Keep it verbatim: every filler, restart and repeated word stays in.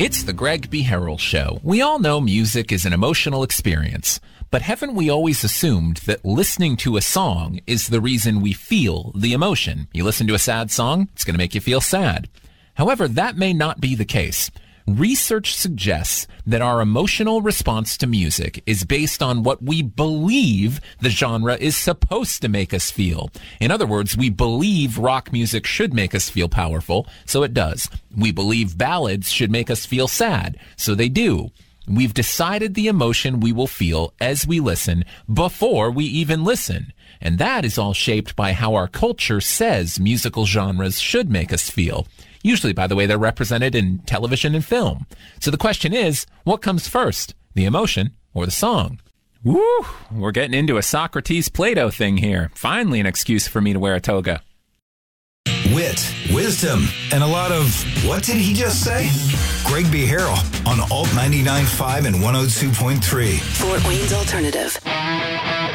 It's the Greg B. Harrell Show. We all know music is an emotional experience, but haven't we always assumed that listening to a song is the reason we feel the emotion? You listen to a sad song, it's going to make you feel sad. However, that may not be the case. Research suggests that our emotional response to music is based on what we believe the genre is supposed to make us feel. In other words, we believe rock music should make us feel powerful, so it does. We believe ballads should make us feel sad, so they do. We've decided the emotion we will feel as we listen before we even listen. And that is all shaped by how our culture says musical genres should make us feel. Usually, by the way, they're represented in television and film. So the question is, what comes first, the emotion or the song? Woo! We're getting into a Socrates-Plato thing here. Finally, an excuse for me to wear a toga. Wit, wisdom, and a lot of, what did he just say? Greg B. Harrell on Alt ninety-nine point five and one oh two point three. Fort Wayne's Alternative.